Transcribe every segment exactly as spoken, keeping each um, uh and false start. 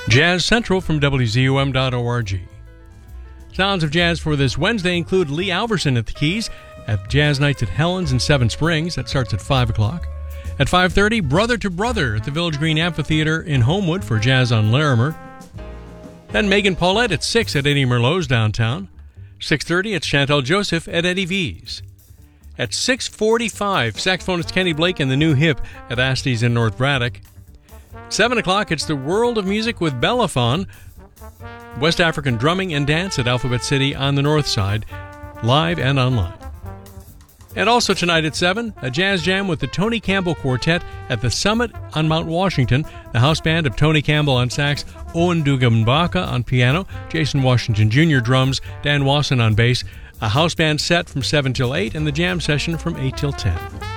Jazz Central from W Z U M dot org. Sounds of jazz for this Wednesday include Lee Alverson at the keys at Jazz Nights at Helen's in Seven Springs. That starts at five o'clock. At five thirty, Brother to Brother at the Village Green Amphitheater in Homewood for Jazz on Larimer. Then Megan Paulette at six at Eddie Merlot's downtown. six thirty, it's Chantal Joseph at Eddie V's. At six forty-five, saxophonist Kenny Blake and the New Hip at Asti's in North Braddock. seven o'clock, it's the World of Music with Bellaphon, West African drumming and dance at Alphabet City on the north side, live and online. And also tonight at seven, a jazz jam with the Tony Campbell Quartet at the Summit on Mount Washington, the house band of Tony Campbell on sax, Owen Dugambaka on piano, Jason Washington Junior drums, Dan Wasson on bass, a house band set from seven till eight, and the jam session from eight till ten.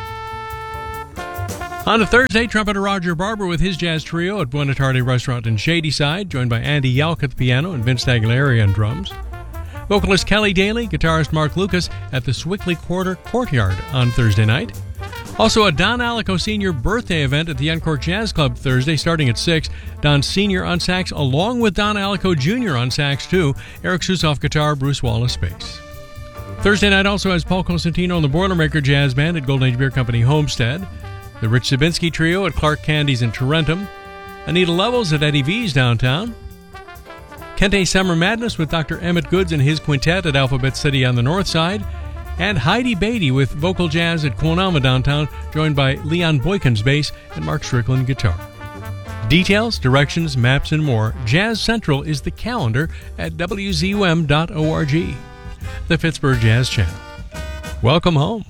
On to Thursday, trumpeter Roger Barber with his jazz trio at Buena Tarde Restaurant in Shadyside, joined by Andy Yalk at the piano and Vince Tagliari on drums. Vocalist Kelly Daly, guitarist Mark Lucas at the Swickley Quarter Courtyard on Thursday night. Also a Don Alico Senior birthday event at the Uncork Jazz Club Thursday starting at six. Don Senior on sax along with Don Alico Junior on sax too. Eric Susoff guitar, Bruce Wallace bass. Thursday night also has Paul Cosentino and the Boilermaker Jazz Band at Golden Age Beer Company Homestead. The Rich Zabinski Trio at Clark Candy's in Tarentum. Anita Levels at Eddie V's downtown. Kente Summer Madness with Doctor Emmett Goods and his quintet at Alphabet City on the north side. And Heidi Beatty with vocal jazz at Quonama downtown, joined by Leon Boykins bass and Mark Strickland guitar. Details, directions, maps, and more, Jazz Central is the calendar at W Z U M dot org. The Pittsburgh Jazz Channel. Welcome home.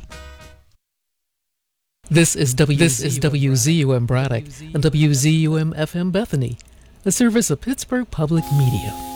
This is W. This is W Z U M Braddock and W Z U M F M Bethany, a service of Pittsburgh Public Media.